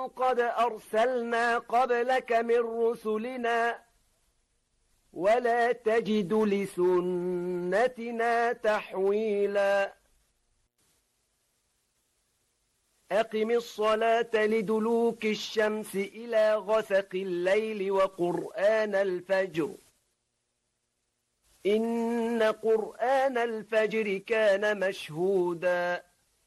قد أرسلنا قبلك من رسلنا ولا تجد لسنتنا تحويلا أقم الصلاة لدلوك الشمس إلى غسق الليل وقرآن الفجر إن قرآن الفجر كان مشهودا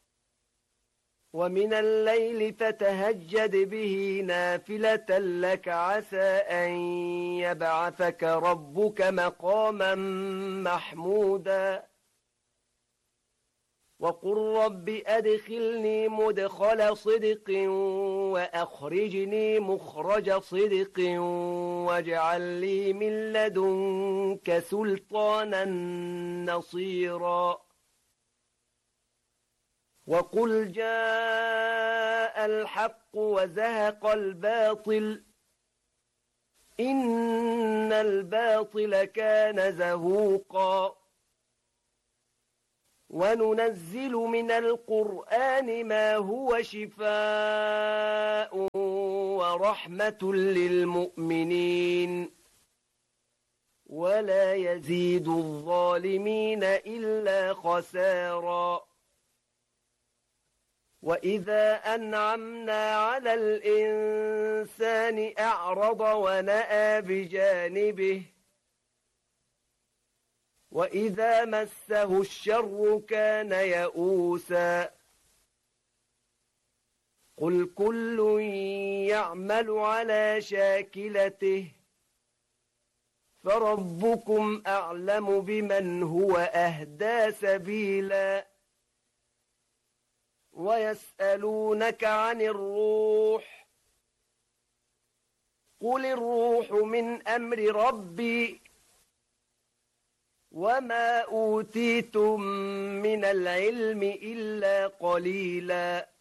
ومن الليل فتهجد به نافلة لك عسى أن يبعثك ربك مقاما محمودا وقل رب أدخلني مدخل صدق وأخرجني مخرج صدق واجعل لي من لدنك سلطانا نصيرا وقل جاء الحق وزهق الباطل إن الباطل كان زهوقا وننزل من القرآن ما هو شفاء ورحمة للمؤمنين ولا يزيد الظالمين إلا خسارا وإذا أنعمنا على الإنسان أعرض ونأى بجانبه وإذا مسه الشر كان يئوسا قل كل يعمل على شاكلته فربكم أعلم بمن هو أهدى سبيلا ويسألونك عن الروح قل الروح من أمر ربي وما أوتيتم من العلم إلا قليلا